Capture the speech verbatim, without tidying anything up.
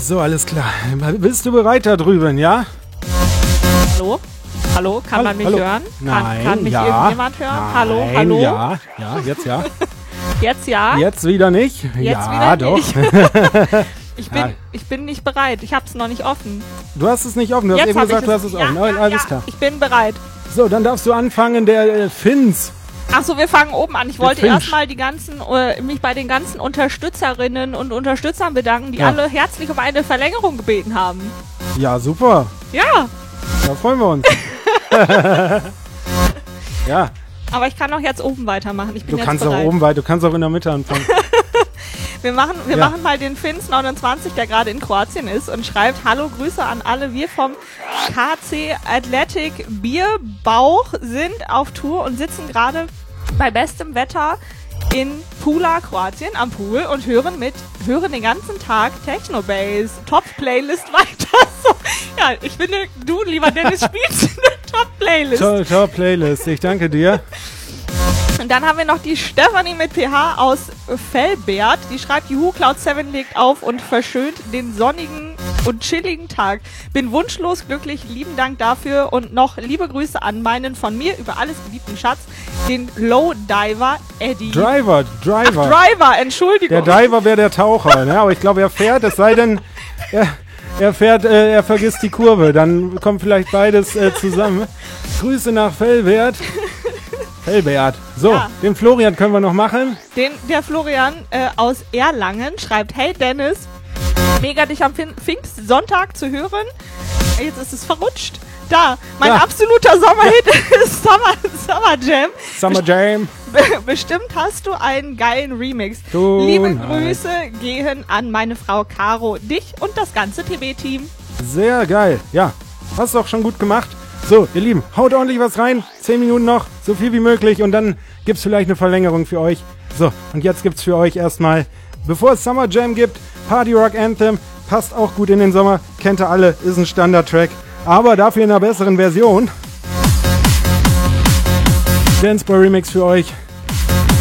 So, alles klar. Bist du bereit da drüben, ja? Hallo? Hallo? Kann hallo, man mich hallo. hören? Kann, Nein, kann mich ja. irgendjemand hören? Nein, hallo? Hallo? Ja, ja, jetzt ja. Jetzt ja? Jetzt wieder nicht? Jetzt ja, wieder doch. nicht. ich, bin, Ja. ich bin nicht bereit. Ich hab's noch nicht offen. Du hast es nicht offen. Du hast Jetzt eben hab gesagt, ich du hast es ja, offen. ja, Oh, alles ja, klar. ich bin bereit. So, dann darfst du anfangen, der äh, Fins. Achso, wir fangen oben an. Ich Der wollte Finch. erstmal die ganzen, äh, mich bei den ganzen Unterstützerinnen und Unterstützern bedanken, die Ja. alle herzlich um eine Verlängerung gebeten haben. Ja, super. Ja, Da freuen wir uns. Ja, aber ich kann auch jetzt oben weitermachen. Ich bin du jetzt kannst bereit. auch oben weit, du kannst auch in der Mitte anfangen. Wir machen, wir Ja. machen mal den Fins neunundzwanzig, der gerade in Kroatien ist und schreibt: Hallo, Grüße an alle. Wir vom K C Athletic Bierbauch sind auf Tour und sitzen gerade bei bestem Wetter in Pula, Kroatien, am Pool und hören mit, hören den ganzen Tag Techno-Bass, Top-Playlist weiter. So, ja, ich finde, du, lieber Dennis, spielst eine Top-Playlist. Top, top Playlist, ich danke dir. Und dann haben wir noch die Stefanie mit P H aus Fellbert. Die schreibt: Juhu, Cloud sieben legt auf und verschönt den sonnigen und chilligen Tag. Bin wunschlos glücklich, lieben Dank dafür und noch liebe Grüße an meinen von mir über alles geliebten Schatz, den Low Diver Eddie. Driver, Driver. Ach, Driver, Entschuldigung. Der Diver wäre der Taucher, ne? Aber ich glaube, er fährt, es sei denn, er, er fährt, äh, er vergisst die Kurve. Dann kommt vielleicht beides äh, zusammen. Grüße nach Fellbert. Fellbert. So, Ja. den Florian können wir noch machen. Den, der Florian äh, aus Erlangen schreibt: Hey Dennis, mega dich am Pfing- Pfingstsonntag zu hören. Jetzt ist es verrutscht. Da, mein Ja. absoluter Sommerhit ist Summer, Summer Jam. Summer Jam. Be- Bestimmt hast du einen geilen Remix. Du, Liebe nein. Grüße gehen an meine Frau Caro, dich und das ganze T B-Team. Sehr geil. Ja, hast du auch schon gut gemacht. So, ihr Lieben, haut ordentlich was rein. Zehn Minuten noch, so viel wie möglich. Und dann gibt's vielleicht eine Verlängerung für euch. So, und jetzt gibt's für euch erstmal, bevor es Summer Jam gibt, Party Rock Anthem. Passt auch gut in den Sommer. Kennt ihr alle, ist ein Standard-Track. Aber dafür in einer besseren Version. Danceboy Remix für euch.